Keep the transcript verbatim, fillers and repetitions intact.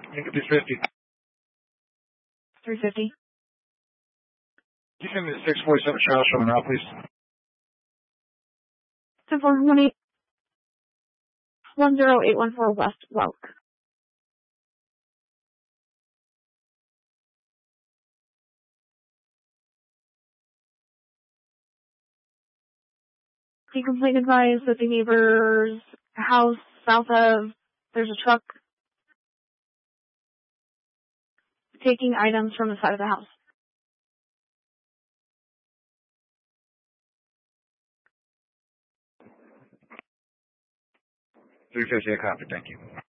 Make it three fifty. three fifty. You send me the six forty-seven Charles Show now, please. ten four one eight one zero eight one four West Welk. The complaint advised that the neighbor's house south of, there's a truck taking items from the side of the house. three fifty, I copy, thank you.